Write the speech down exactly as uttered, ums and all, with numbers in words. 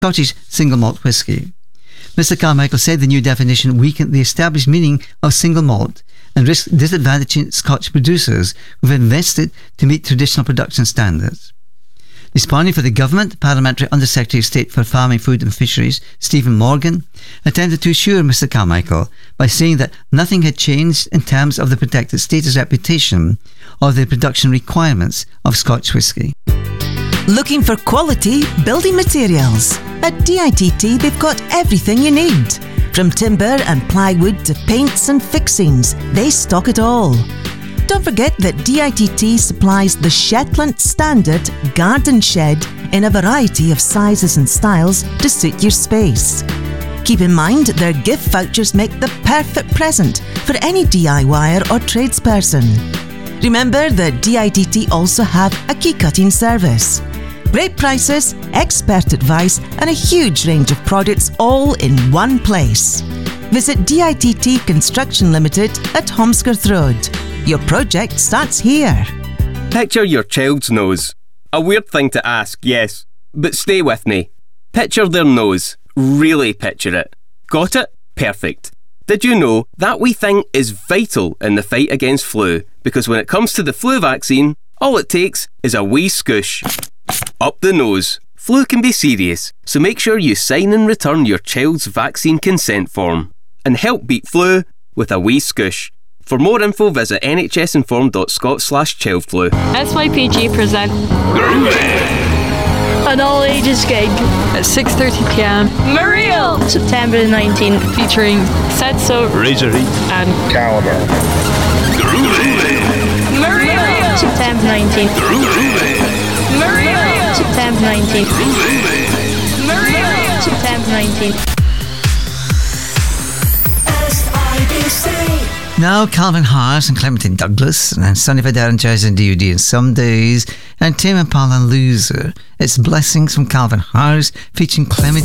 Scottish single malt whisky. Mister Carmichael said the new definition weakened the established meaning of single malt and risked disadvantaging Scotch producers who've invested to meet traditional production standards. Responding for the government, Parliamentary Under-Secretary of State for Farming, Food and Fisheries, Stephen Morgan, attempted to assure Mister Carmichael by saying that nothing had changed in terms of the protected status reputation or the production requirements of Scotch whisky. Looking for quality building materials? At D I T T they've got everything you need. From timber and plywood to paints and fixings, they stock it all. Don't forget that D I T T supplies the Shetland Standard Garden Shed in a variety of sizes and styles to suit your space. Keep in mind their gift vouchers make the perfect present for any DIYer or tradesperson. Remember that D I T T also have a key cutting service. Great prices, expert advice and a huge range of products all in one place. Visit D I T T Construction Limited at Holmescroft Road. Your project starts here. Picture your child's nose. A weird thing to ask, yes, but stay with me. Picture their nose. Really picture it. Got it? Perfect. Did you know that wee thing is vital in the fight against flu? Because when it comes to the flu vaccine, all it takes is a wee scoosh. Up the nose. Flu can be serious, so make sure you sign and return your child's vaccine consent form and help beat flu with a wee scoosh. For more info, visit nhsinform.scot slash childflu. S Y P G present an all ages gig at six thirty p m. Muriel, September the nineteenth, featuring Setso, Razorite, and Caliber. Muriel, September nineteenth. Muriel, September nineteenth. Muriel, September nineteenth. Now Calvin Harris and Clementine Douglas, and Sonny Fodera and Jason D U D in some days, and Tim Impala and Loser. It's Blessings from Calvin Harris featuring Clementine